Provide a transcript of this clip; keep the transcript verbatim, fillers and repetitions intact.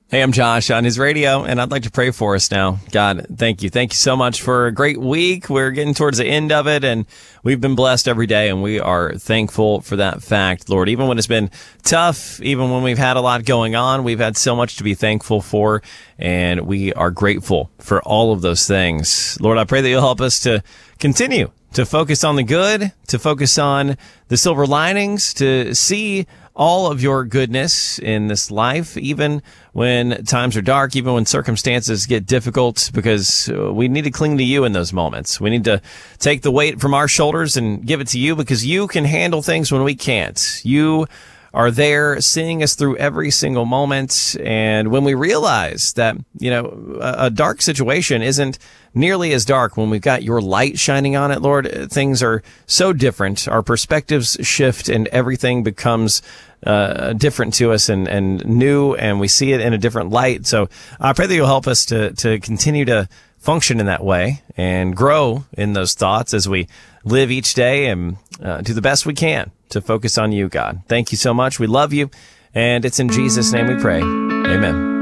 Hey, I'm Josh on his radio, and I'd like to pray for us now. God, thank you. Thank you so much for a great week. We're getting towards the end of it, and we've been blessed every day, and we are thankful for that fact, Lord. Even when it's been tough, even when we've had a lot going on, we've had so much to be thankful for, and we are grateful for all of those things. Lord, I pray that you'll help us to continue to focus on the good, to focus on the silver linings, to see all of your goodness in this life, even when times are dark, even when circumstances get difficult, because we need to cling to you in those moments. We need to take the weight from our shoulders and give it to you, because you can handle things when we can't. You are there seeing us through every single moment. And when we realize that, you know, a dark situation isn't nearly as dark when we've got your light shining on it, Lord, things are so different. Our perspectives shift and everything becomes uh, different to us and, and new, and we see it in a different light. So I pray that you'll help us to, to continue to function in that way and grow in those thoughts as we live each day and uh, do the best we can to focus on you, God. Thank you so much. We love you. And it's in Jesus' name we pray. Amen.